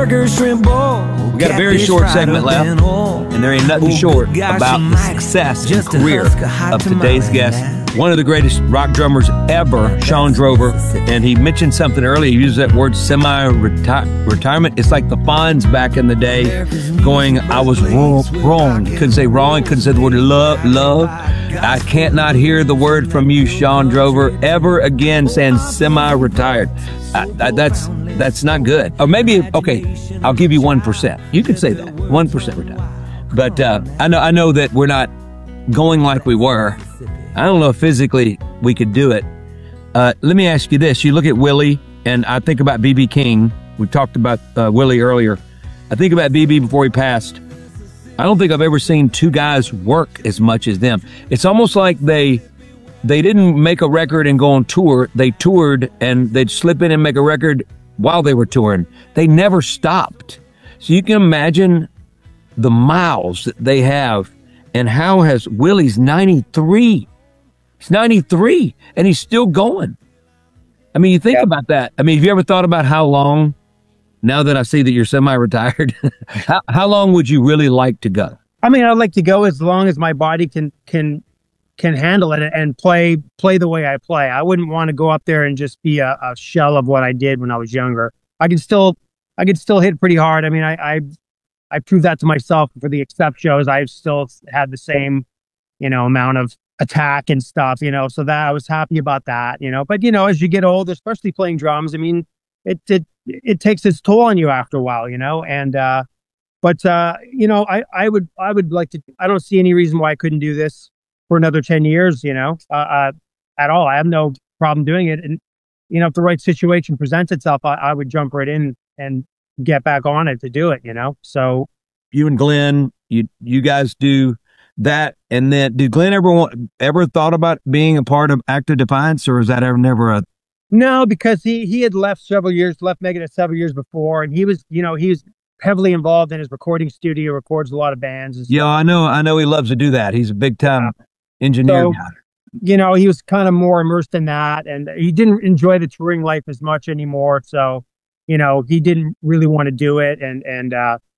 burger, shrimp bowl. We got a very short segment left, and there ain't nothing short about the success and career of today's guest. One of the greatest rock drummers ever, Shawn Drover, and he mentioned something earlier. He used that word semi-retirement. It's like the Fonz back in the day going, I was wrong. Couldn't say wrong, couldn't say the word love. I can't not hear the word from you, Shawn Drover, ever again saying semi-retired. That's not good. Or maybe, okay, I'll give you 1%. You could say that, 1% retired. But I know that we're not going like we were. I don't know if physically we could do it. Let me ask you this. You look at Willie, and I think about B.B. King. We talked about Willie earlier. I think about B.B. before he passed. I don't think I've ever seen two guys work as much as them. It's almost like they didn't make a record and go on tour. They toured, and they'd slip in and make a record while they were touring. They never stopped. So you can imagine the miles that they have, and how has Willie's 93. He's 93, and he's still going. I mean, you think about that. I mean, have you ever thought about how long, now that I see that you're semi-retired, how long would you really like to go? I mean, I'd like to go as long as my body can handle it and play the way I play. I wouldn't want to go up there and just be a shell of what I did when I was younger. I could still hit pretty hard. I mean, I proved that to myself for the Accept shows. I've still had the same, amount of attack and stuff, so that I was happy about that, but as you get older, especially playing drums, I mean, it takes its toll on you after a while, and, I would like to, I don't see any reason why I couldn't do this for another 10 years, at all. I have no problem doing it. And, if the right situation presents itself, I would jump right in and get back on it to do it, so. You and Glenn, you guys do that, and then did Glenn ever thought about being a part of Act of Defiance, or is that never a? No, because he had left Megadeth several years before, and he was heavily involved in his recording studio, records a lot of bands. Yeah, I know he loves to do that. He's a big time engineer. So, he was kind of more immersed in that, and he didn't enjoy the touring life as much anymore. So, he didn't really want to do it, and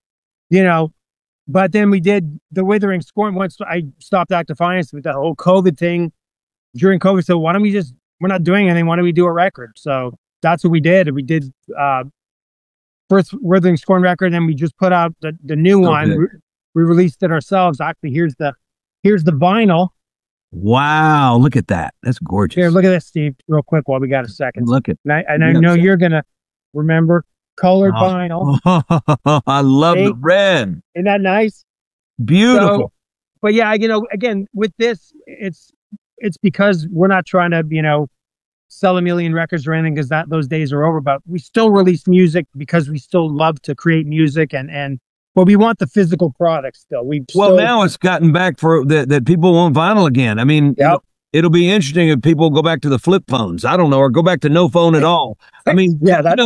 but then we did the Withering Scorn. Once I stopped Act of Defiance with the whole COVID thing during COVID, so why don't we're not doing anything, why don't we do a record? So that's what we did. We did first Withering Scorn record, and we just put out the new one. We released it ourselves. Actually, here's the vinyl. Wow, look at that. That's gorgeous. Here, look at this, Steve, real quick while we got a second. Look at and I know you're gonna remember colored vinyl. I love the red. Isn't that nice? Beautiful. So, but yeah, again, with this, it's because we're not trying to, sell a million records or anything, because those days are over. But we still release music because we still love to create music, but we want the physical product still. Now it's gotten back for that people want vinyl again. I mean, it'll be interesting if people go back to the flip phones. I don't know, or go back to no phone at all. I mean,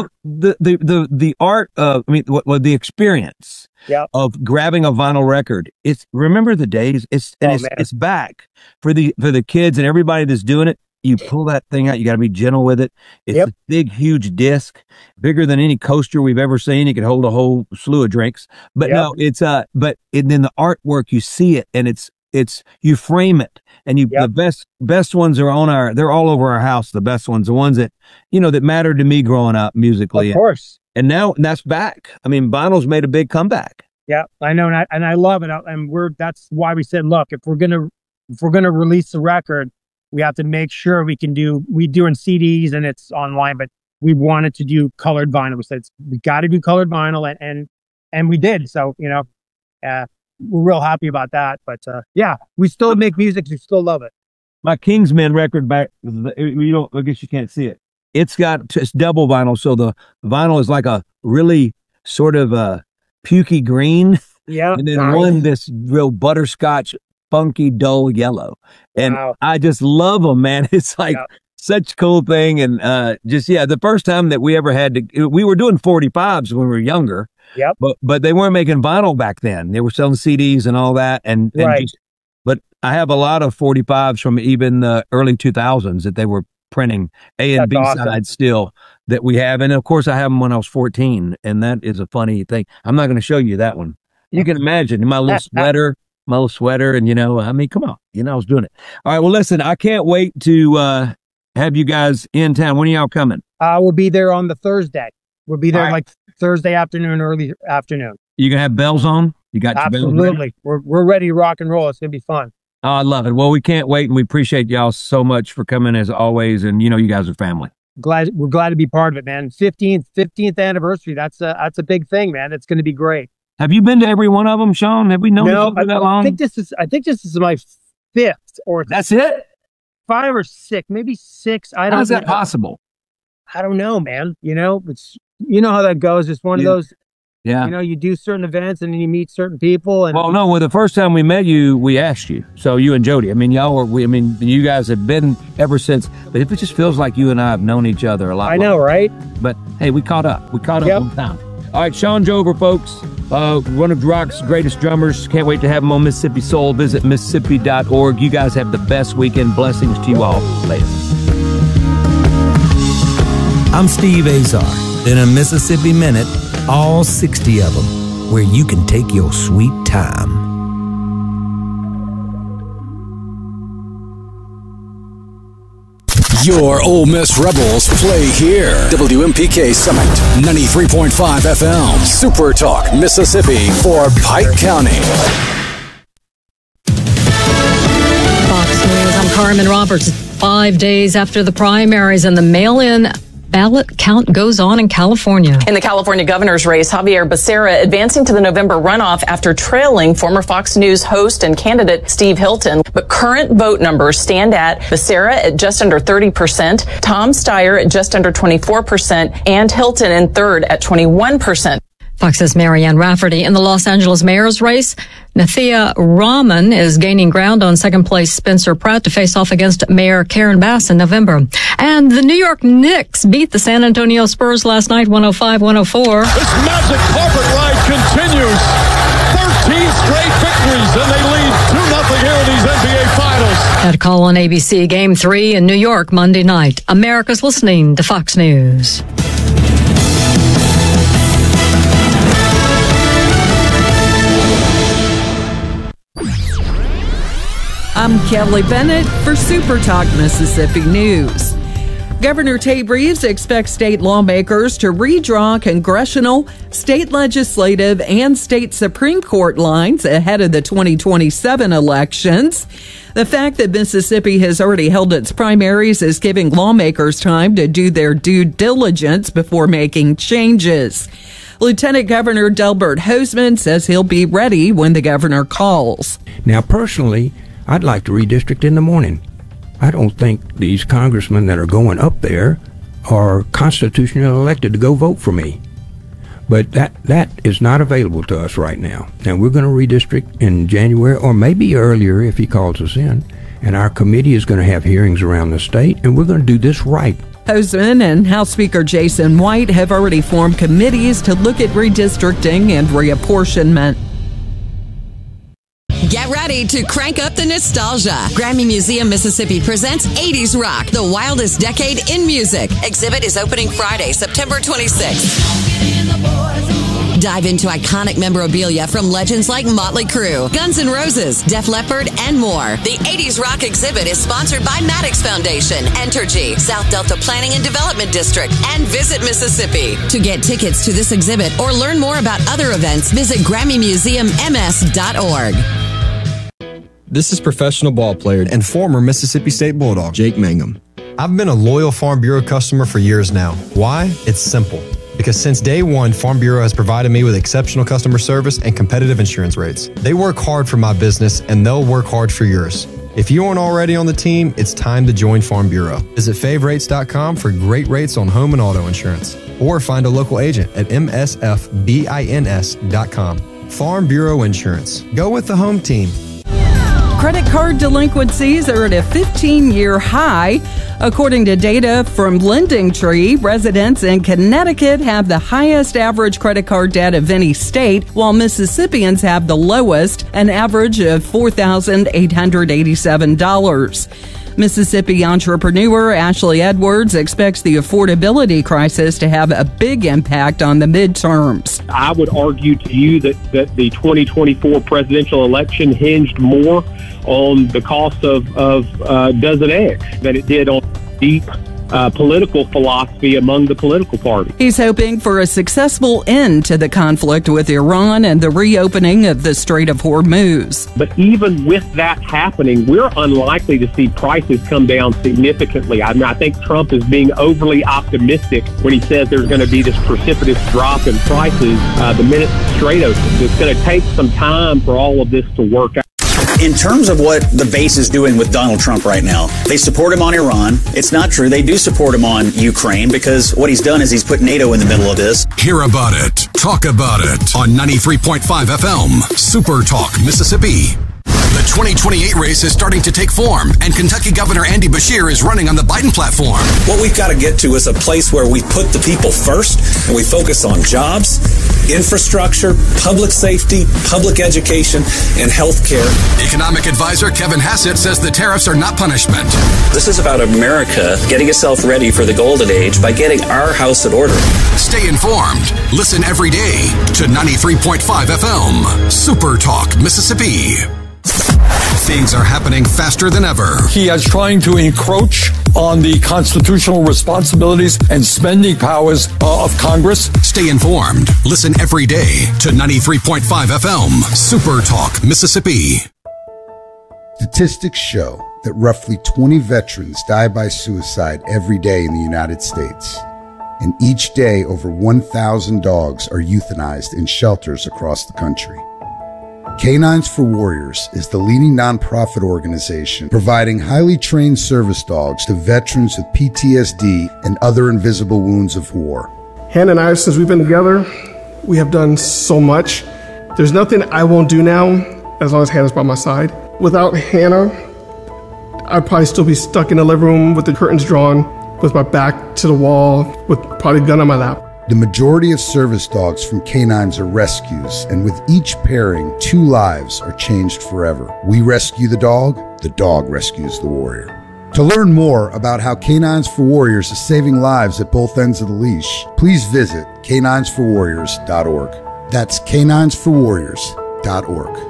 the art of, the experience of grabbing a vinyl record. Remember the days. It's back for the kids and everybody that's doing it. You pull that thing out. You got to be gentle with it. It's a big, huge disc, bigger than any coaster we've ever seen. It could hold a whole slew of drinks. But no, it's and then the artwork, you see it, and it's you frame it, and the best ones are they're all over our house. The best ones, the ones that that mattered to me growing up musically, of course. And now that's back. I mean, vinyl's made a big comeback. Yeah, I know, and I love it. And that's why we said, look, if we're gonna release a record, we have to make sure we doing CDs and it's online, but we wanted to do colored vinyl. We said we got to do colored vinyl, and we did. So we're real happy about that. But we still make music. We still love it. My Kingsmen record back. I guess you can't see it. It's double vinyl, so the vinyl is like a really sort of a pukey green. Yeah, and then one this real butterscotch, funky, dull yellow. And I just love them, man. It's like such a cool thing. And the first time that we ever we were doing 45s when we were younger. Yep. But they weren't making vinyl back then. They were selling CDs and all that. But I have a lot of 45s from even the early 2000s that they were printing A and B sides still that we have. And of course, I have them when I was 14. And that is a funny thing. I'm not going to show you that one. You can imagine my little sweater, and, you know, I mean, come on, you know, I was doing it. All right. Well, listen, I can't wait to have you guys in town. When are y'all coming? We'll be there on the Thursday. We'll be there like Thursday afternoon, early afternoon. You gonna have bells on? You got your bells ready? Absolutely. We're ready to rock and roll. It's gonna be fun. Oh, I love it. Well, we can't wait, and we appreciate y'all so much for coming as always. And you know, you guys are family. We're glad to be part of it, man. 15th anniversary. That's a big thing, man. It's going to be great. Have you been to every one of them, Sean? Have we known each other that long? I think this is my 5th, or that's it. 5 or 6, maybe 6. I don't. How's that possible? I don't know, man. You know, you know how that goes. It's one of those. Yeah. You know, you do certain events and then you meet certain people. And well, the first time we met you, we asked you. So you and Jody. I mean, you guys have been ever since. But it just feels like you and I have known each other a lot. I know, right? But hey, we caught up. On time. All right, Sean Jover, folks. One of rock's greatest drummers. Can't wait to have him on Mississippi Soul. Visit Mississippi.org. You guys have the best weekend. Blessings to you all. Later. I'm Steve Azar. In a Mississippi Minute, all 60 of them, where you can take your sweet time. Your Ole Miss Rebels play here. WMPK Summit, 93.5 FM. Super Talk, Mississippi for Pike County. Fox News, I'm Carmen Roberts. 5 days after the primaries and the mail-in ballot count goes on in California. In the California governor's race, Javier Becerra advancing to the November runoff after trailing former Fox News host and candidate Steve Hilton. But current vote numbers stand at Becerra at just under 30%, Tom Steyer at just under 24%, and Hilton in third at 21%. Fox's Marianne Rafferty. In the Los Angeles mayor's race, Nathia Rahman is gaining ground on second place Spencer Pratt to face off against Mayor Karen Bass in November. And the New York Knicks beat the San Antonio Spurs last night 105-104. This magic carpet ride continues. 13 straight victories, and they lead 2-0 here in these NBA Finals. That call on ABC Game 3 in New York Monday night. America's listening to Fox News. I'm Kelly Bennett for Super Talk Mississippi News. Governor Tate Reeves expects state lawmakers to redraw congressional, state legislative, and state Supreme Court lines ahead of the 2027 elections. The fact that Mississippi has already held its primaries is giving lawmakers time to do their due diligence before making changes. Lieutenant Governor Delbert Hosemann says he'll be ready when the governor calls. Now, personally, I'd like to redistrict in the morning. I don't think these congressmen that are going up there are constitutionally elected to go vote for me. But that is not available to us right now. Now, we're going to redistrict in January, or maybe earlier if he calls us in. And our committee is going to have hearings around the state, and we're going to do this right. Hosemann and House Speaker Jason White have already formed committees to look at redistricting and reapportionment. Get ready to crank up the nostalgia. Grammy Museum Mississippi presents 80s Rock, the wildest decade in music. Exhibit is opening Friday, September 26th. Dive into iconic memorabilia from legends like Motley Crue, Guns N' Roses, Def Leppard, and more. The 80s Rock exhibit is sponsored by Maddox Foundation, Entergy, South Delta Planning and Development District, and Visit Mississippi. To get tickets to this exhibit or learn more about other events, visit GrammyMuseumMS.org. This is professional ball player and former Mississippi State Bulldog, Jake Mangum. I've been a loyal Farm Bureau customer for years now. Why? It's simple. Because since day one, Farm Bureau has provided me with exceptional customer service and competitive insurance rates. They work hard for my business, and they'll work hard for yours. If you aren't already on the team, it's time to join Farm Bureau. Visit favrates.com for great rates on home and auto insurance. Or find a local agent at msfbins.com. Farm Bureau Insurance. Go with the home team. Credit card delinquencies are at a 15-year high. According to data from LendingTree, residents in Connecticut have the highest average credit card debt of any state, while Mississippians have the lowest, an average of $4,887. Mississippi entrepreneur Ashley Edwards expects the affordability crisis to have a big impact on the midterms. I would argue to you that the 2024 presidential election hinged more on the cost of dozen eggs than it did on deep political philosophy among the political parties. He's hoping for a successful end to the conflict with Iran and the reopening of the Strait of Hormuz. But even with that happening, we're unlikely to see prices come down significantly. I think Trump is being overly optimistic when he says there's going to be this precipitous drop in prices the minute the Strait opens. It's going to take some time for all of this to work out. In terms of what the base is doing with Donald Trump right now, they support him on Iran. It's not true. They do support him on Ukraine because what he's done is he's put NATO in the middle of this. Hear about it. Talk about it on 93.5 FM. Super Talk, Mississippi. The 2028 race is starting to take form, and Kentucky Governor Andy Beshear is running on the Biden platform. What we've got to get to is a place where we put the people first, and we focus on jobs, infrastructure, public safety, public education, and health care. Economic advisor Kevin Hassett says the tariffs are not punishment. This is about America getting itself ready for the golden age by getting our house in order. Stay informed. Listen every day to 93.5 FM. Super Talk, Mississippi. Things are happening faster than ever. He is trying to encroach on the constitutional responsibilities and spending powers of Congress. Stay informed. Listen every day to 93.5 FM. Super Talk, Mississippi. Statistics show that roughly 20 veterans die by suicide every day in the United States. And each day, over 1,000 dogs are euthanized in shelters across the country. Canines for Warriors is the leading nonprofit organization providing highly trained service dogs to veterans with PTSD and other invisible wounds of war. Hannah and I, since we've been together, we have done so much. There's nothing I won't do now as long as Hannah's by my side. Without Hannah, I'd probably still be stuck in the living room with the curtains drawn, with my back to the wall, with probably a gun on my lap. The majority of service dogs from canines are rescues, and with each pairing, 2 lives are changed forever. We rescue the dog rescues the warrior. To learn more about how Canines for Warriors is saving lives at both ends of the leash, please visit caninesforwarriors.org. That's caninesforwarriors.org.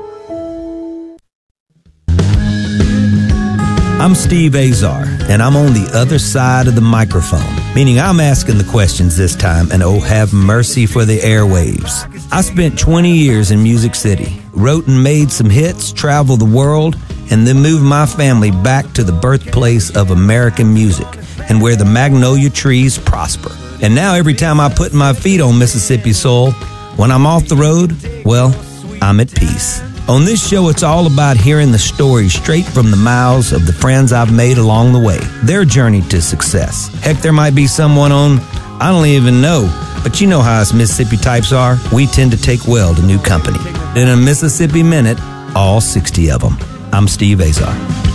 I'm Steve Azar, and I'm on the other side of the microphone, meaning I'm asking the questions this time, and oh, have mercy for the airwaves. I spent 20 years in Music City, wrote and made some hits, traveled the world, and then moved my family back to the birthplace of American music and where the magnolia trees prosper. And now every time I put my feet on Mississippi soil, when I'm off the road, well, I'm at peace. On this show, it's all about hearing the stories straight from the mouths of the friends I've made along the way, their journey to success. Heck, there might be someone on, I don't even know, but you know how us Mississippi types are. We tend to take well to new company. In a Mississippi Minute, all 60 of them. I'm Steve Azar.